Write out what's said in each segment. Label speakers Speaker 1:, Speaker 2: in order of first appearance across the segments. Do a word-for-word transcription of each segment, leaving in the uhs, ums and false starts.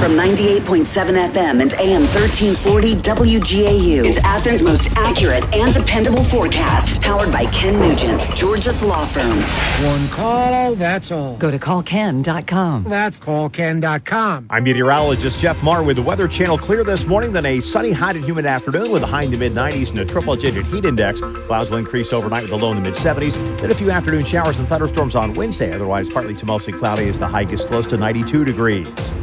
Speaker 1: From ninety-eight point seven F M and A M thirteen forty W G A U. It's Athens' most accurate and dependable forecast. Powered by Ken Nugent, Georgia's law firm.
Speaker 2: One call, that's all.
Speaker 3: Go to call ken dot com.
Speaker 2: That's call ken dot com.
Speaker 4: I'm meteorologist Jeff Marr with the Weather Channel. Clear this morning, then a sunny, hot and humid afternoon with a high in the mid nineties and a triple-digit heat index. Clouds will increase overnight with a low in the mid seventies. Then a few afternoon showers and thunderstorms on Wednesday. Otherwise, partly to mostly cloudy as the high gets close to ninety-two degrees.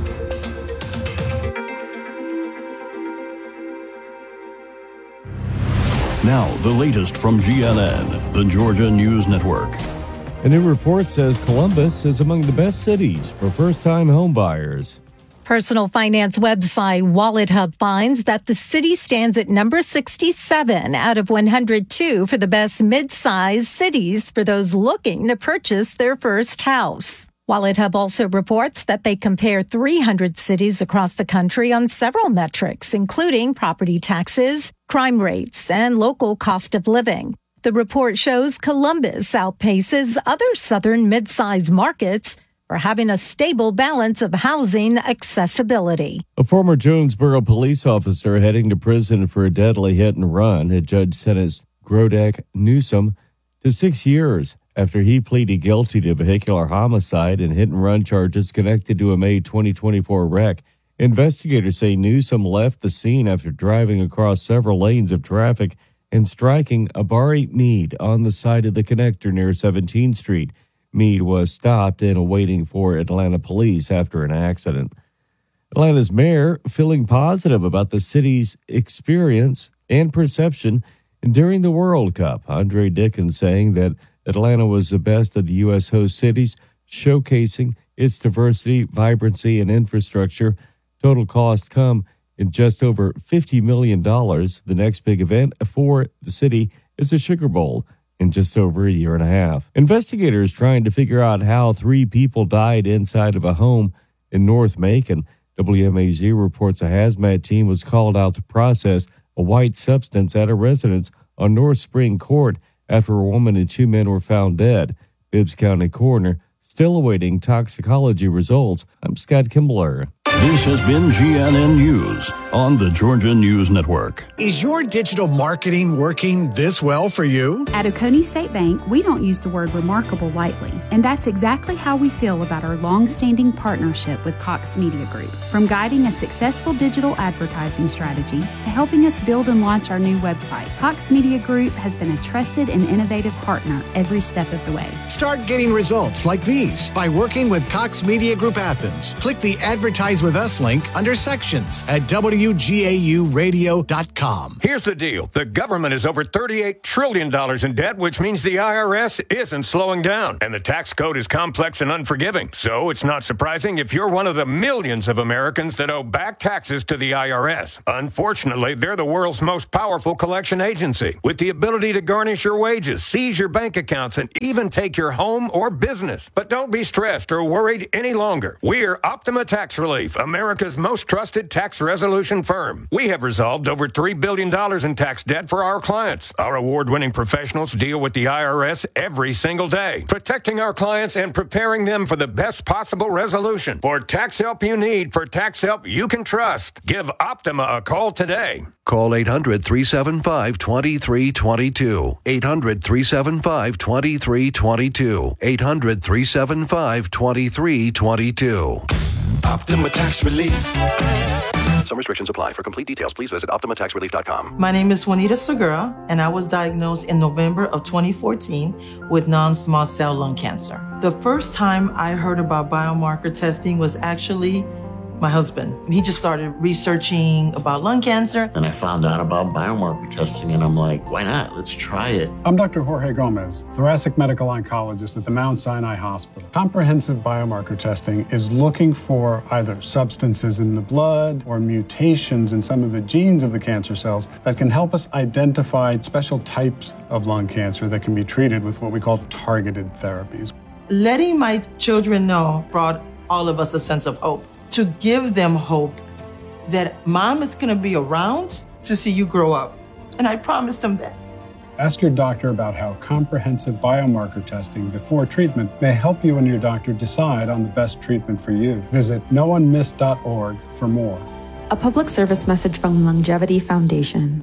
Speaker 5: Now, the latest from G N N, the Georgia News Network.
Speaker 6: A new report says Columbus is among the best cities for first-time home buyers.
Speaker 7: Personal finance website WalletHub finds that the city stands at number sixty-seven out of one hundred two for the best mid-sized cities for those looking to purchase their first house. WalletHub also reports that they compare three hundred cities across the country on several metrics, including property taxes, crime rates, and local cost of living. The report shows Columbus outpaces other southern mid-sized markets for having a stable balance of housing accessibility.
Speaker 6: A former Jonesboro police officer heading to prison for a deadly hit and run had Judge sentenced Grodek Newsom to six years after he pleaded guilty to vehicular homicide and hit and run charges connected to a May twenty twenty-four wreck. Investigators say Newsom left the scene after driving across several lanes of traffic and striking Abari Mead on the side of the connector near seventeenth Street. Mead was stopped and awaiting for Atlanta police after an accident. Atlanta's mayor feeling positive about the city's experience and perception during the World Cup. Andre Dickens saying that Atlanta was the best of the U S host cities, showcasing its diversity, vibrancy, and infrastructure. Total cost come in just over fifty million dollars. The next big event for the city is the Sugar Bowl in just over a year and a half. Investigators trying to figure out how three people died inside of a home in North Macon. W M A Z reports a hazmat team was called out to process a white substance at a residence on North Spring Court after a woman and two men were found dead. Bibbs County coroner still awaiting toxicology results. I'm Scott Kimbler.
Speaker 5: This has been G N N News on the Georgia News Network.
Speaker 8: Is your digital marketing working this well for you?
Speaker 9: At Oconee State Bank, we don't use the word remarkable lightly, and that's exactly how we feel about our long-standing partnership with Cox Media Group. From guiding a successful digital advertising strategy to helping us build and launch our new website, Cox Media Group has been a trusted and innovative partner every step of the way.
Speaker 8: Start getting results like these by working with Cox Media Group Athens. Click the Advertise with Us link under Sections at W G A U radio dot com.
Speaker 10: Here's the deal. The government is over thirty-eight trillion dollars in debt, which means the I R S isn't slowing down. And the tax code is complex and unforgiving. So it's not surprising if you're one of the millions of Americans that owe back taxes to the I R S. Unfortunately, they're the world's most powerful collection agency with the ability to garnish your wages, seize your bank accounts, and even take your home or business. But don't be stressed or worried any longer. We're Optima Tax Relief, America's most trusted tax resolution firm. We have resolved over three billion dollars in tax debt for our clients. Our award-winning professionals deal with the I R S every single day, protecting our clients and preparing them for the best possible resolution. For tax help you need, for tax help you can trust, give Optima a call today.
Speaker 11: Call eight hundred, three seven five, two three two two. eight hundred, three seven five, two three two two. eight hundred, three seven five, two three two two.
Speaker 12: Optima Tax Relief.
Speaker 11: Some restrictions apply. For complete details, please visit optima tax relief dot com.
Speaker 13: My name is Juanita Segura, and I was diagnosed in November of twenty fourteen with non-small cell lung cancer. The first time I heard about biomarker testing was actually my husband. He just started researching about lung cancer.
Speaker 14: And I found out about biomarker testing, and I'm like, why not? Let's try it.
Speaker 15: I'm Doctor Jorge Gomez, thoracic medical oncologist at the Mount Sinai Hospital. Comprehensive biomarker testing is looking for either substances in the blood or mutations in some of the genes of the cancer cells that can help us identify special types of lung cancer that can be treated with what we call targeted therapies.
Speaker 13: Letting my children know brought all of us a sense of hope. To give them hope that mom is going to be around to see you grow up. And I promised them that.
Speaker 15: Ask your doctor about how comprehensive biomarker testing before treatment may help you and your doctor decide on the best treatment for you. Visit no one missed dot org for more.
Speaker 16: A public service message from Longevity Foundation.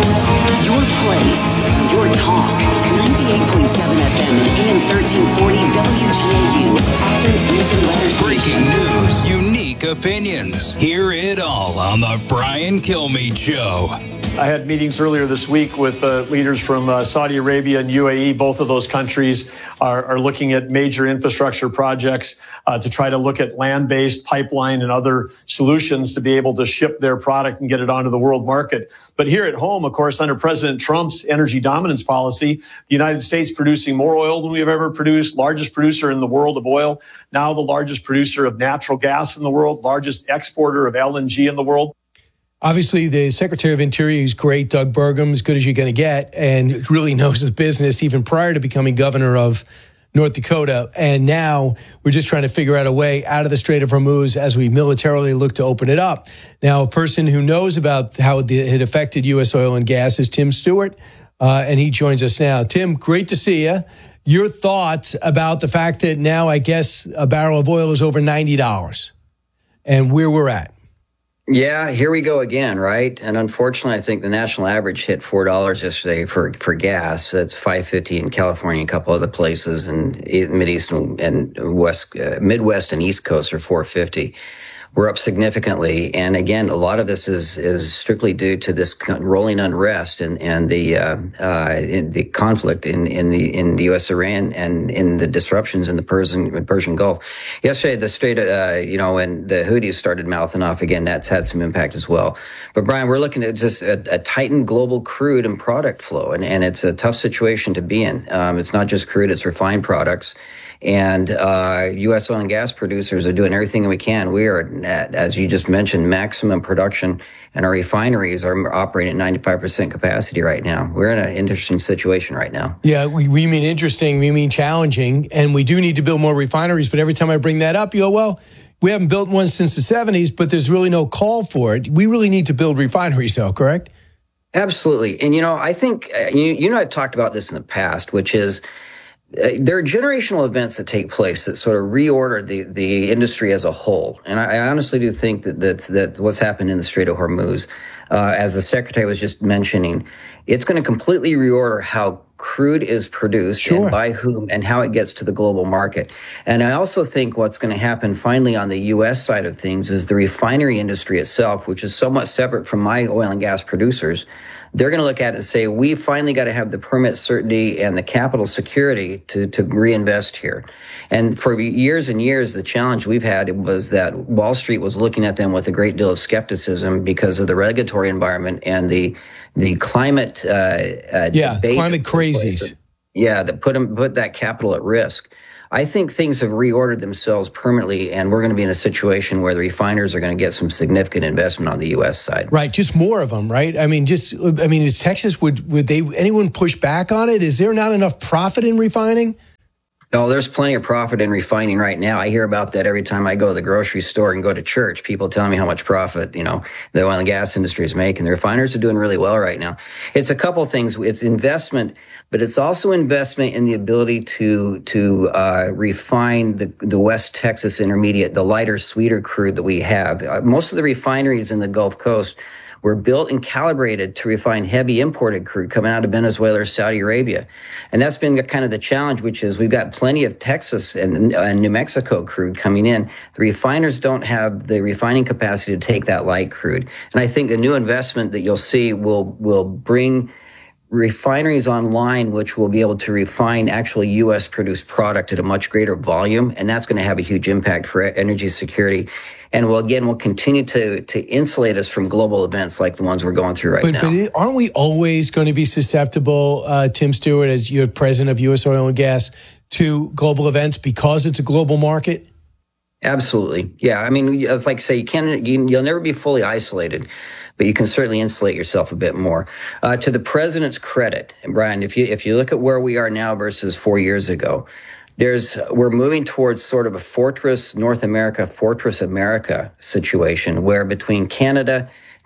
Speaker 1: Your place, your talk. ninety-eight point seven F M and A M thirteen forty W G A U. Athens News and Weather Station.
Speaker 17: Breaking news, unique opinions. Hear it all on the Brian Kilmeade Show.
Speaker 18: I had meetings earlier this week with uh, leaders from uh, Saudi Arabia and U A E. Both of those countries are, are looking at major infrastructure projects uh, to try to look at land-based pipeline and other solutions to be able to ship their product and get it onto the world market. But here at home, of course, under President Trump's energy dominance policy, the United States producing more oil than we've ever produced, largest producer in the world of oil, now the largest producer of natural gas in the world, largest exporter of L N G in the world.
Speaker 19: Obviously, the Secretary of Interior is great, Doug Burgum, as good as you're going to get, and really knows his business even prior to becoming governor of North Dakota. And now we're just trying to figure out a way out of the Strait of Hormuz as we militarily look to open it up. Now, a person who knows about how it affected U S oil and gas is Tim Stewart, uh, and he joins us now. Tim, great to see you. Your thoughts about the fact that now I guess a barrel of oil is over ninety dollars and where we're at.
Speaker 20: Yeah, here we go again, right? And unfortunately, I think the national average hit four dollars yesterday for, for gas. It's five fifty in California, and a couple other places, and Mideast and West, uh, Midwest and East Coast are four fifty. We're up significantly, and again, a lot of this is is strictly due to this rolling unrest and and the uh, uh, in the conflict in in the in the U S Iran and in the disruptions in the Persian Persian Gulf. Yesterday, the Strait, uh, you know, and the Houthis started mouthing off again. That's had some impact as well. But Brian, we're looking at just a, a tightened global crude and product flow, and and it's a tough situation to be in. Um, it's not just crude; it's refined products. And uh, U S oil and gas producers are doing everything we can. We are at, as you just mentioned, maximum production, and our refineries are operating at ninety-five percent capacity right now. We're in an interesting situation right now.
Speaker 19: Yeah, we, we mean interesting, we mean challenging, and we do need to build more refineries. But every time I bring that up, you go, well, we haven't built one since the seventies, but there's really no call for it. We really need to build refineries, though, correct?
Speaker 20: Absolutely. And, you know, I think, uh, you, you know, I've talked about this in the past, which is, Uh, there are generational events that take place that sort of reorder the, the industry as a whole. And I, I honestly do think that, that, that what's happened in the Strait of Hormuz, uh, as the Secretary was just mentioning, it's going to completely reorder how crude is produced sure. and by whom and how it gets to the global market. And I also think what's going to happen finally on the U S side of things is the refinery industry itself, which is somewhat separate from my oil and gas producers. They're going to look at it and say, we finally got to have the permit certainty and the capital security to, to reinvest here. And for years and years, the challenge we've had was that Wall Street was looking at them with a great deal of skepticism because of the regulatory environment and the the climate uh, uh,
Speaker 19: yeah,
Speaker 20: debate.
Speaker 19: climate crazies.
Speaker 20: Yeah, that put them, put that capital at risk. I think things have reordered themselves permanently, and we're going to be in a situation where the refiners are going to get some significant investment on the U S side.
Speaker 19: Right, just more of them, right? I mean, just I mean, is Texas would would they anyone push back on it? Is there not enough profit in refining?
Speaker 20: No, there's plenty of profit in refining right now. I hear about that every time I go to the grocery store and go to church. People telling me how much profit, you know, the oil and gas industry is making. The refiners are doing really well right now. It's a couple of things. It's investment, but it's also investment in the ability to to uh, refine the, the West Texas Intermediate, the lighter, sweeter crude that we have. Uh, most of the refineries in the Gulf Coast were built and calibrated to refine heavy imported crude coming out of Venezuela or Saudi Arabia. And that's been kind of the challenge, which is we've got plenty of Texas and, and New Mexico crude coming in. The refiners don't have the refining capacity to take that light crude. And I think the new investment that you'll see will will bring refineries online, which will be able to refine actual U S produced product at a much greater volume. And that's going to have a huge impact for energy security. And will again, will continue to to insulate us from global events like the ones we're going through right
Speaker 19: but,
Speaker 20: now.
Speaker 19: But it, aren't we always going to be susceptible, uh, Tim Stewart, as you're president of U S Oil and Gas, to global events because it's a global market?
Speaker 20: Absolutely. Yeah. I mean, it's like say you can you, you'll never be fully isolated, but you can certainly insulate yourself a bit more. Uh, to the president's credit, and Brian, if you if you look at where we are now versus four years ago, there's we're moving towards sort of a fortress North America, fortress America situation where between Canada,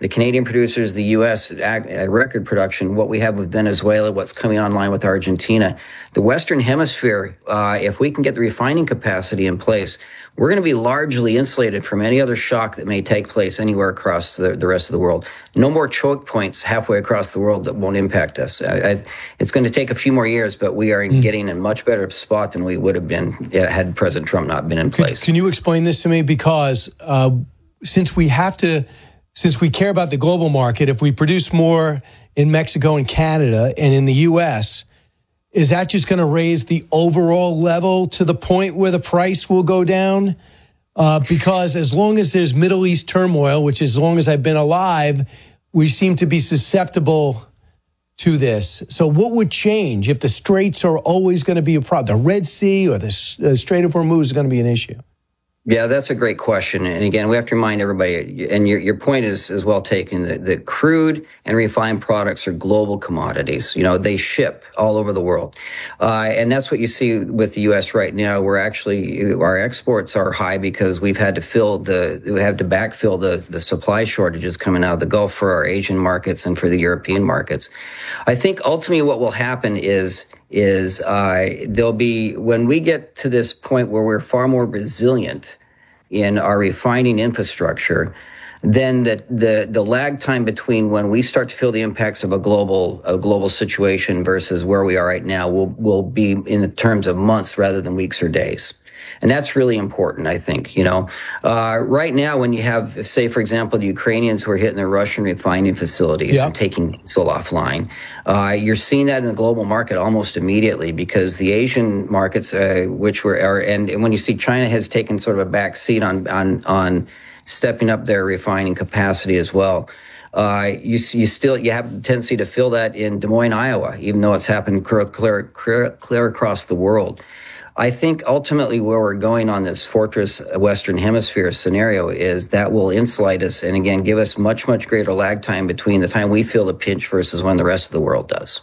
Speaker 20: the Canadian producers, the U S ag- record production, what we have with Venezuela, what's coming online with Argentina. The Western Hemisphere, uh, if we can get the refining capacity in place, we're going to be largely insulated from any other shock that may take place anywhere across the, the rest of the world. No more choke points halfway across the world that won't impact us. I, I, it's going to take a few more years, but we are mm. getting in a much better spot than we would have been had President Trump not been in place.
Speaker 19: Can, can you explain this to me? Because uh, since we have to, since we care about the global market, if we produce more in Mexico and Canada and in the U S, is that just going to raise the overall level to the point where the price will go down? Uh, because as long as there's Middle East turmoil, which as long as I've been alive, we seem to be susceptible to this. So what would change if the straits are always going to be a problem? The Red Sea or the uh, Strait of Hormuz is going to be an issue?
Speaker 20: Yeah, that's a great question. And again, we have to remind everybody, and your your point is, is well taken, that, that crude and refined products are global commodities. You know, they ship all over the world. Uh, and that's what you see with the U S right now. We're actually, our exports are high because we've had to fill the, we have to backfill the, the supply shortages coming out of the Gulf for our Asian markets and for the European markets. I think ultimately what will happen is, is uh, there'll be, when we get to this point where we're far more resilient in our refining infrastructure, then the, the, the lag time between when we start to feel the impacts of a global, a global situation versus where we are right now will, will be in the terms of months rather than weeks or days. And that's really important, I think. You know, uh, right now, when you have, say, for example, the Ukrainians who are hitting their Russian refining facilities yep. and taking diesel offline, uh, you're seeing that in the global market almost immediately because the Asian markets, uh, which were, are, and, and when you see China has taken sort of a back seat on, on, on stepping up their refining capacity as well. Uh, you, you still, you have the tendency to feel that in Des Moines, Iowa, even though it's happened clear, clear, clear, clear across the world. I think ultimately where we're going on this fortress Western Hemisphere scenario is that will insulate us and, again, give us much, much greater lag time between the time we feel the pinch versus when the rest of the world does.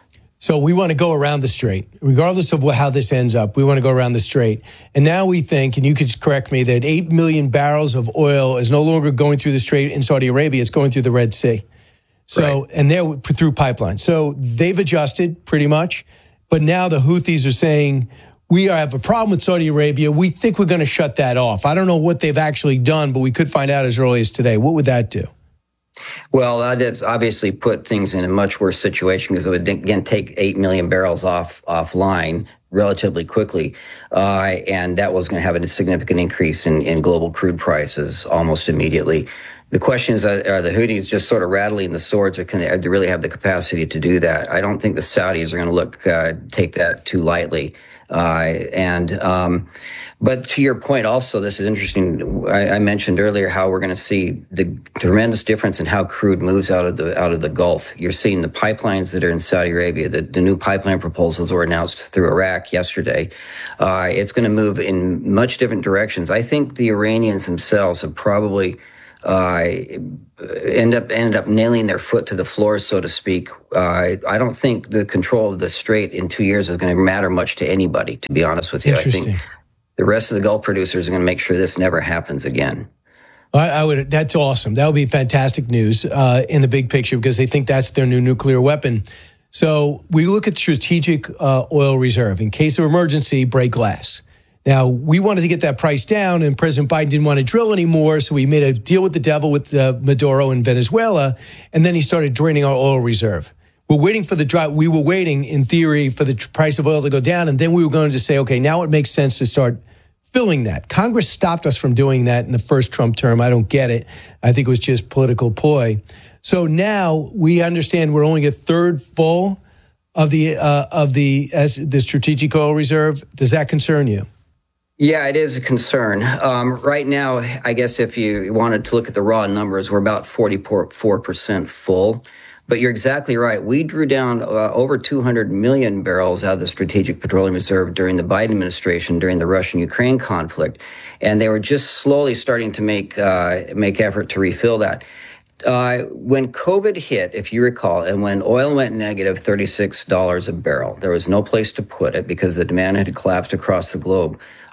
Speaker 19: So we want to go around the strait, regardless of what, how this ends up. We want to go around the strait. And now we think, and you could correct me, that eight million barrels of oil is no longer going through the strait in Saudi Arabia. It's going through the Red Sea. So, right. And they're through pipelines. So they've adjusted pretty much. But now the Houthis are saying, we have a problem with Saudi Arabia. We think we're going to shut that off. I don't know what they've actually done, but we could find out as early as today. What would that do?
Speaker 20: Well, that does obviously put things in a much worse situation because it would, again, take eight million barrels off offline relatively quickly. Uh, and that was going to have a significant increase in, in global crude prices almost immediately. The question is, are the Houthis just sort of rattling the swords, or can they, do they really have the capacity to do that? I don't think the Saudis are going to look uh, take that too lightly. Uh, and, um, but to your point also, this is interesting. I, I mentioned earlier how we're going to see the tremendous difference in how crude moves out of the, out of the Gulf. You're seeing the pipelines that are in Saudi Arabia, the, the new pipeline proposals were announced through Iraq yesterday. Uh, it's going to move in much different directions. I think the Iranians themselves have probably, uh, end up, ended up nailing their foot to the floor, so to speak. Uh, I don't think the control of the strait in two years is going to matter much to anybody, to be honest with you. I think the rest of the Gulf producers are going to make sure this never happens again.
Speaker 19: I, I would. That's awesome. That would be fantastic news uh, in the big picture because they think that's their new nuclear weapon. So we look at strategic uh, oil reserve. In case of emergency, break glass. Now, we wanted to get that price down, and President Biden didn't want to drill anymore, so we made a deal with the devil with uh, Maduro in Venezuela, and then he started draining our oil reserve. We're waiting for the drop. We were waiting, in theory, for the price of oil to go down, and then we were going to say, okay, now it makes sense to start filling that. Congress stopped us from doing that in the first Trump term. I don't get it. I think it was just political ploy. So now we understand we're only a third full of the uh, of the as the strategic oil reserve. Does that concern you?
Speaker 20: Yeah, it is a concern. Um, right now, I guess if you wanted to look at the raw numbers, we're about forty-four percent full. But you're exactly right. We drew down uh, over two hundred million barrels out of the Strategic Petroleum Reserve during the Biden administration, during the Russian-Ukraine conflict. And they were just slowly starting to make uh, make effort to refill that. Uh, when COVID hit, if you recall, and when oil went negative thirty-six dollars a barrel, there was no place to put it because the demand had collapsed across the globe.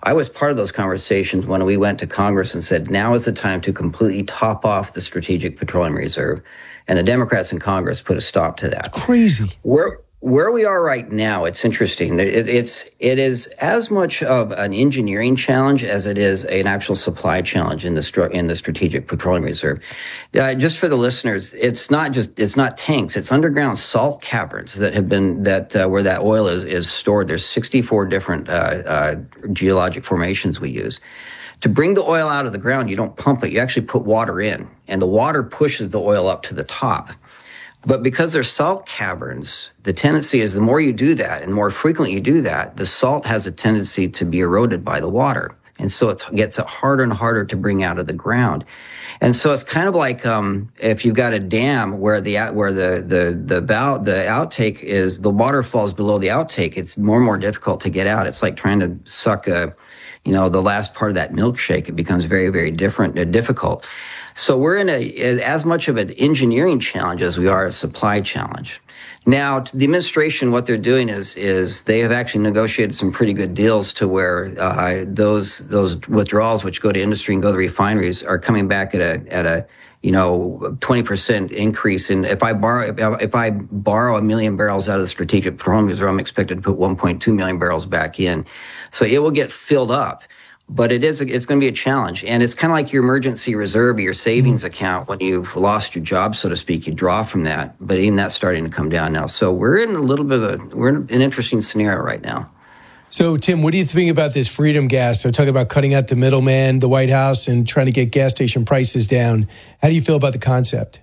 Speaker 20: I was part of those conversations when we went to Congress and said, now is the time to completely top off the Strategic Petroleum Reserve. And the Democrats in Congress put a stop to that.
Speaker 19: It's crazy.
Speaker 20: Where where we are right now, it's interesting. It, it's it is as much of an engineering challenge as it is an actual supply challenge in the in the Strategic Petroleum Reserve. Uh, just for the listeners, it's not just it's not tanks. It's underground salt caverns that have been that uh, where that oil is is stored. There's sixty-four different uh, uh, geologic formations we use. To bring the oil out of the ground, you don't pump it. You actually put water in, and the water pushes the oil up to the top. But because they're salt caverns, the tendency is the more you do that and more frequently you do that, the salt has a tendency to be eroded by the water. And so it gets it harder and harder to bring out of the ground. And so it's kind of like um, if you've got a dam where the where the the the valve, the outtake is the water falls below the outtake. It's more and more difficult to get out. It's like trying to suck a, you know, the last part of that milkshake. It becomes very very different uh, difficult. So we're in a as much of an engineering challenge as we are a supply challenge. Now, the administration, what they're doing is is they have actually negotiated some pretty good deals to where uh, those those withdrawals, which go to industry and go to refineries, are coming back at a at a you know twenty percent increase. And if I borrow if, if I borrow a million barrels out of the Strategic Petroleum Reserve, I'm expected to put one point two million barrels back in. So it will get filled up. But it is, it's going to be a challenge. And it's kind of like your emergency reserve or your savings account. When you've lost your job, so to speak, you draw from that. But even that's starting to come down now. So we're in a little bit of a, we're in an interesting scenario right now.
Speaker 19: So, Tim, what do you think about this freedom gas? They're talking about cutting out the middleman, the White House, and trying to get gas station prices down. How do you feel about the concept?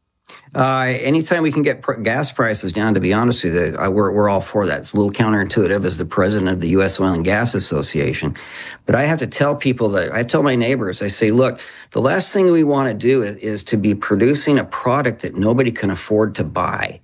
Speaker 20: Uh, anytime we can get pr- gas prices down, to be honest with you, I, we're, we're all for that. It's a little counterintuitive as the president of the U S Oil and Gas Association. But I have to tell people that, I tell my neighbors, I say, look, the last thing we want to do is, is to be producing a product that nobody can afford to buy.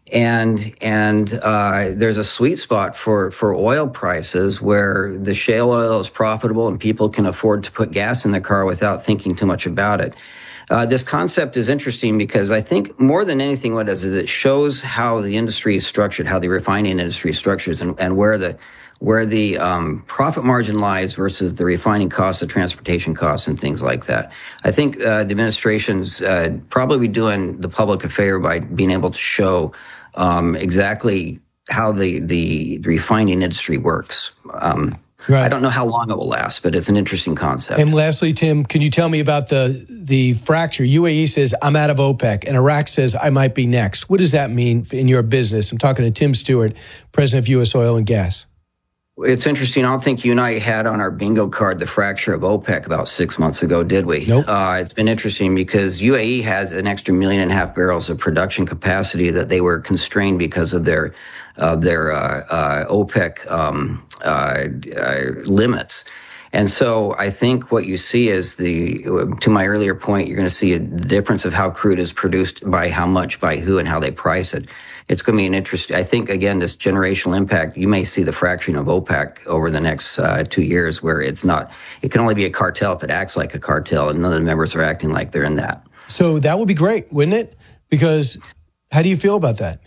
Speaker 20: And, and, uh, there's a sweet spot for, for oil prices where the shale oil is profitable and people can afford to put gas in their car without thinking too much about it. Uh, this concept is interesting because I think more than anything what it does is it shows how the industry is structured, how the refining industry is structured, and, and where the where the um, profit margin lies versus the refining costs, the transportation costs, and things like that. I think uh, the administration's uh, probably doing the public a favor by being able to show um, exactly how the, the refining industry works. Um, Right. I don't know how long it will last, but it's an interesting concept.
Speaker 19: And lastly, Tim, can you tell me about the the fracture? U A E says, I'm out of OPEC, and Iraq says, I might be next. What does that mean in your business? I'm talking to Tim Stewart, president of U S Oil and Gas.
Speaker 20: It's interesting. I don't think you and I had on our bingo card the fracture of OPEC about six months ago, did we?
Speaker 19: Nope.
Speaker 20: Uh, it's been interesting because U A E has an extra million and a half barrels of production capacity that they were constrained because of their of their uh, uh, OPEC um, uh, uh, limits. And so I think what you see is the, to my earlier point, you're going to see a difference of how crude is produced by how much, by who, and how they price it. It's going to be an interesting, I think, again, this generational impact, you may see the fracturing of OPEC over the next uh, two years where it's not, it can only be a cartel if it acts like a cartel and none of the members are acting like they're in that.
Speaker 19: So that would be great, wouldn't it? Because how do you feel about that?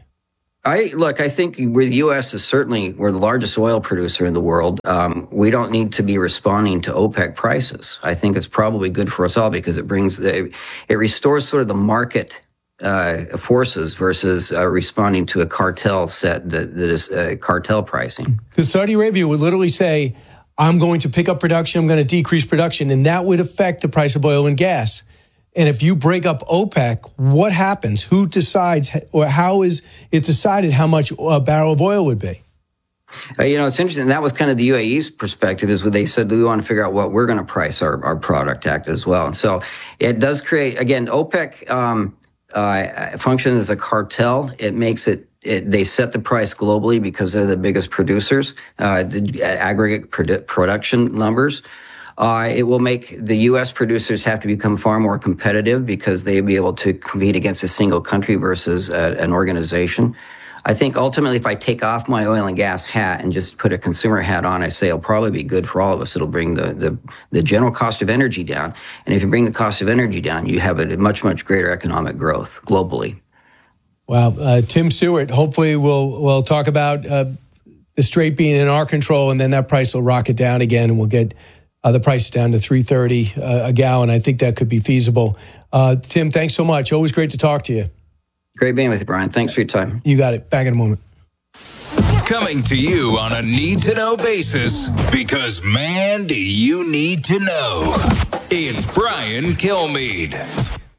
Speaker 20: I look, I think we're, the U S is certainly, we're the largest oil producer in the world. Um, we don't need to be responding to OPEC prices. I think it's probably good for us all because it brings the, it restores sort of the market uh, forces versus uh, responding to a cartel set that, that is uh, cartel pricing.
Speaker 19: Because Saudi Arabia would literally say, I'm going to pick up production, I'm going to decrease production, and that would affect the price of oil and gas. And if you break up OPEC, what happens? Who decides, or how is it decided how much a barrel of oil would be?
Speaker 20: Uh, you know, it's interesting. That was kind of the U A E's perspective, is what they said, we want to figure out what we're going to price our, our product at as well. And so it does create, again, OPEC um, uh, functions as a cartel. It makes it, it, they set the price globally because they're the biggest producers, uh, the aggregate produ- production numbers. Uh, it will make the U S producers have to become far more competitive because they'll be able to compete against a single country versus uh, an organization. I think ultimately if I take off my oil and gas hat and just put a consumer hat on, I say it'll probably be good for all of us. It'll bring the, the, the general cost of energy down. And if you bring the cost of energy down, you have a much, much greater economic growth globally.
Speaker 19: Wow. Uh, Tim Stewart, hopefully we'll, we'll talk about uh, the straight being in our control, and then that price will rocket down again, and we'll get uh, the price down to three thirty uh, a gallon. I think that could be feasible. Uh, Tim, thanks so much. Always great to talk to you.
Speaker 20: Great being with you, Brian. Thanks for your time.
Speaker 19: You got it. Back in a moment.
Speaker 17: Coming to you on a need-to-know basis, because, man, do you need to know. It's Brian Kilmeade.